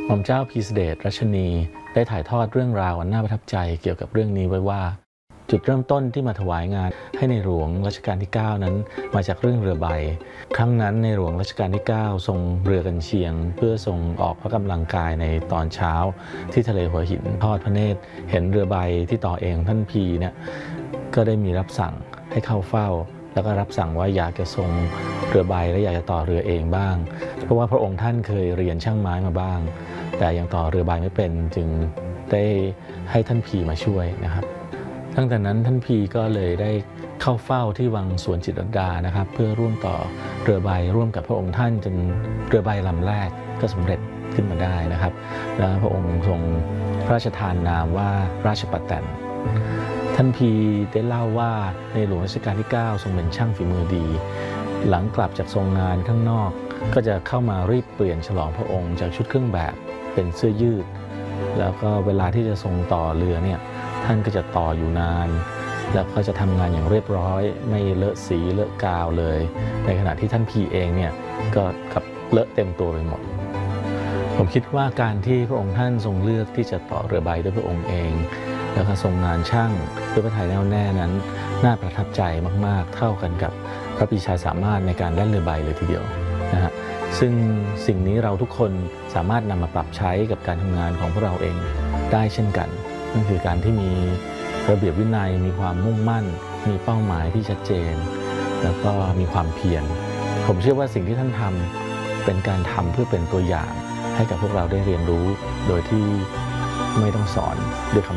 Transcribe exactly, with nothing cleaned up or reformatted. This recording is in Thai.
หม่อมเจ้าพีเสเดชรัชนีได้ถ่ายทอดเรื่องราวอันน่าประทับใจเกี่ยวกับเรื่องนี้ไว้ว่าจุดเริ่มต้นที่มาถวายงานให้ในหลวงรัชกาลที่เก้านั้นมาจากเรื่องเรือใบครั้งนั้นในหลวงรัชกาลที่เก้าทรงเรือกันเชียงเพื่อทรงออกพระกำลังกายในตอนเช้าที่ทะเลหัวหินทอดพระเนตรเห็นเรือใบที่ต่อเองท่านพีเนี่ยก็ได้มีรับสั่งให้เข้าเฝ้าแล้วก็รับสั่งว่าอยากจะทรงเรือใบและอยากจะต่อเรือเองบ้างเพราะว่าพระองค์ท่านเคยเรียนช่างไม้มาบ้างแต่ยังต่อเรือใบไม่เป็นจึงได้ให้ท่านพีมาช่วยนะครับตั้งแต่นั้นท่านพีก็เลยได้เข้าเฝ้าที่วังสวนจิตรลดานะครับเพื่อร่วมต่อเรือใบร่วมกับพระองค์ท่านจนเรือใบลำแรกก็สำเร็จขึ้นมาได้นะครับและพระองค์ทรงพระราชทานนามว่าราชปัตแตนท่านพีได้เล่าว่าในหลวงรัชกาลที่เก้าทรงเป็นช่างฝีมือดีหลังกลับจากทรงงานข้างนอกก็จะเข้ามารีบเปลี่ยนฉลองพระองค์จากชุดเครื่องแบบเป็นเสื้อยืดแล้วก็เวลาที่จะทรงต่อเรือเนี่ยท่านก็จะต่ออยู่นานแล้วก็จะทำงานอย่างเรียบร้อยไม่เลอะสีเลอะกาวเลยในขณะที่ท่านพีเองเนี่ยก็กับเลอะเต็มตัวไปหมดผมคิดว่าการที่พระองค์ท่านทรงเลือกที่จะต่อเรือใบด้วยพระองค์เองแล้วก็ทรงงานช่างด้วยพระทัยแน่วแน่นั้นน่าประทับใจมากๆเท่ากันกับพระปรีชาสามารถในการแล่นเรือใบเลยทีเดียวนะฮะซึ่งสิ่งนี้เราทุกคนสามารถนำมาปรับใช้กับการทำงานของพวกเราเองได้เช่นกันนั่นคือการที่มีระเบียบวินัยมีความมุ่งมั่นมีเป้าหมายที่ชัดเจนแล้วก็มีความเพียรผมเชื่อว่าสิ่งที่ท่านทำเป็นการทำเพื่อเป็นตัวอย่างให้กับพวกเราได้เรียนรู้โดยที่ไม่ต้องสอนด้วยคำ